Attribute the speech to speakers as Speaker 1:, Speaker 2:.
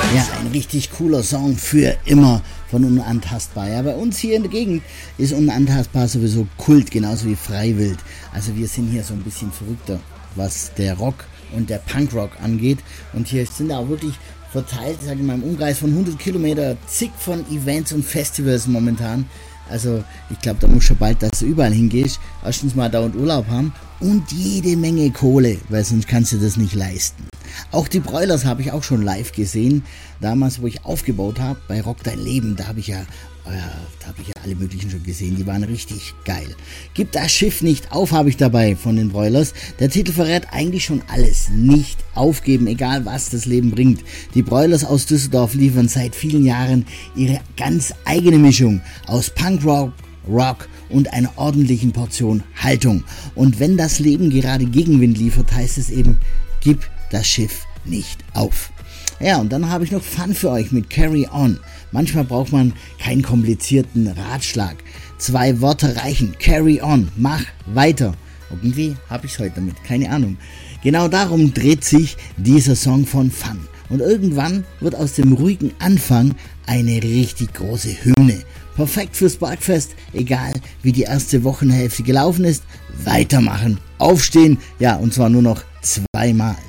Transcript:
Speaker 1: Ja, ein richtig cooler Song für immer von Unantastbar. Ja, bei uns hier in der Gegend ist Unantastbar sowieso Kult, genauso wie Freiwild. Also wir sind hier so ein bisschen verrückter, was der Rock und der Punkrock angeht. Und hier sind auch wirklich verteilt, sage ich mal, im Umkreis von 100 Kilometer zig von Events und Festivals momentan. Also ich glaube, da musst du schon bald, dass du überall hingehst. Erstens mal dauernd Urlaub haben und jede Menge Kohle, weil sonst kannst du das nicht leisten. Auch die Broilers habe ich auch schon live gesehen. Damals, wo ich aufgebaut habe, bei Rock Dein Leben, da habe ich ja alle möglichen schon gesehen. Die waren richtig geil. Gib das Schiff nicht auf, habe ich dabei von den Broilers. Der Titel verrät eigentlich schon alles. Nicht aufgeben, egal was das Leben bringt. Die Broilers aus Düsseldorf liefern seit vielen Jahren ihre ganz eigene Mischung aus Punkrock, Rock und einer ordentlichen Portion Haltung. Und wenn das Leben gerade Gegenwind liefert, heißt es eben, gib das Schiff nicht auf. Ja, und dann habe ich noch Fun für euch mit Carry On. Manchmal braucht man keinen komplizierten Ratschlag. 2 Worte reichen. Carry On. Mach weiter. Irgendwie habe ich es heute damit. Keine Ahnung. Genau darum dreht sich dieser Song von Fun. Und irgendwann wird aus dem ruhigen Anfang eine richtig große Hymne. Perfekt fürs Bergfest, egal wie die erste Wochenhälfte gelaufen ist. Weitermachen, aufstehen, ja, und zwar nur noch 2-mal.